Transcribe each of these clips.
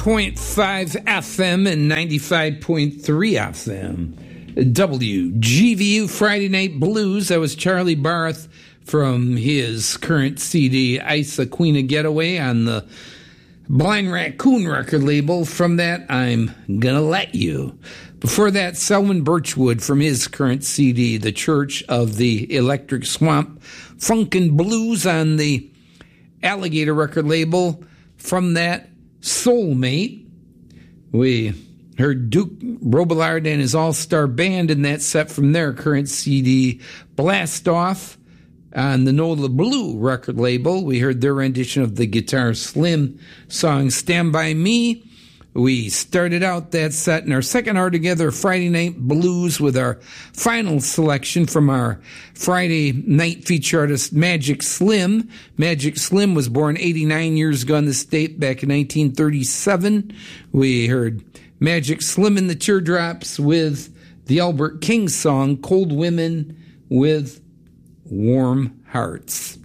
88.5 FM and 95.3 FM. WGVU Friday Night Blues. That was Charlie Barth from his current CD, Isa Queen of Getaway, on the Blind Raccoon record label. From that, I'm Gonna Let You. Before that, Selwyn Birchwood from his current CD, The Church of the Electric Swamp, Funkin' Blues on the Alligator record label. From that, Soulmate. We heard Duke Robillard and his all-star band in that set from their current CD, Blast Off, on the Nola Blue record label. We heard their rendition of the Guitar Slim song, Stand By Me. We started out that set in our second hour together, Friday Night Blues, with our final selection from our Friday night feature artist, Magic Slim. Magic Slim was born 89 years ago in the state back in 1937. We heard Magic Slim and the Teardrops with the Albert King song, Cold Women with Warm Hearts.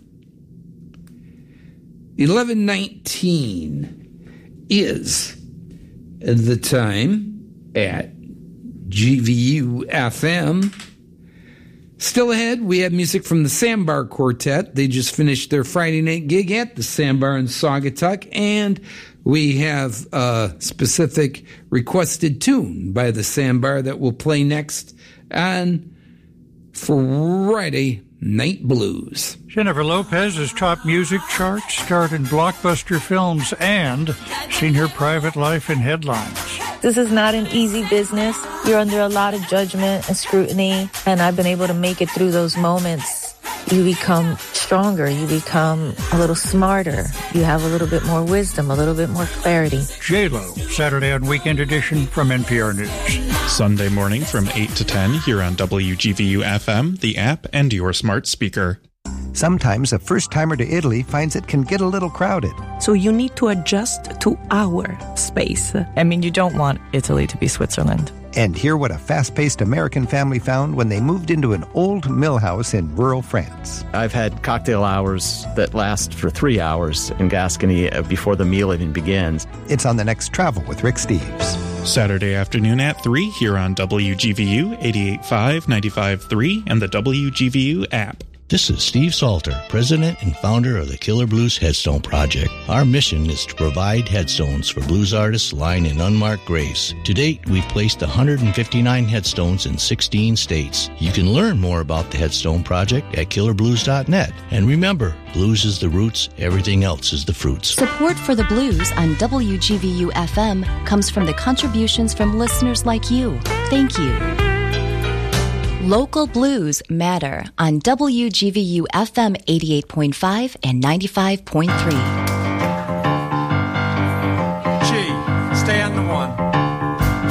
11:19 is the time at GVU FM. Still ahead, we have music from the Sandbar Quartet. They just finished their Friday night gig at the Sandbar in Saugatuck, and we have a specific requested tune by the Sandbar that will play next on Friday Night Blues. Jennifer Lopez has topped music charts, starred in blockbuster films, and seen her private life in headlines. This is not an easy business. You're under a lot of judgment and scrutiny, and I've been able to make it through those moments. You become stronger. You become a little smarter. You have a little bit more wisdom, a little bit more clarity. J-Lo, Saturday on Weekend Edition from NPR News. Sunday morning from 8 to 10 here on WGVU FM, the app, and your smart speaker. Sometimes a first-timer to Italy finds it can get a little crowded. So you need to adjust to our space. I mean, you don't want Italy to be Switzerland. And hear what a fast-paced American family found when they moved into an old mill house in rural France. I've had cocktail hours that last for 3 hours in Gascony before the meal even begins. It's on the next Travel with Rick Steves. Saturday afternoon at 3 here on WGVU 88.5, 95.3, and the WGVU app. This is Steve Salter, president and founder of the Killer Blues Headstone Project. Our mission is to provide headstones for blues artists lying in unmarked graves. To date, we've placed 159 headstones in 16 states. You can learn more about the Headstone Project at killerblues.net. And remember, blues is the roots, everything else is the fruits. Support for the blues on WGVU FM comes from the contributions from listeners like you. Thank you. Local blues matter on WGVU FM 88.5 and 95.3.